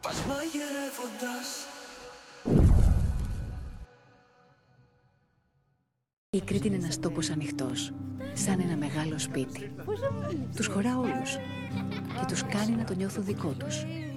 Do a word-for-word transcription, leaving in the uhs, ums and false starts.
Η Κρήτη είναι ένας τόπος ανοιχτός, σαν ένα μεγάλο σπίτι. Τους χωρά όλους και τους κάνει να το νιώθουν δικό τους.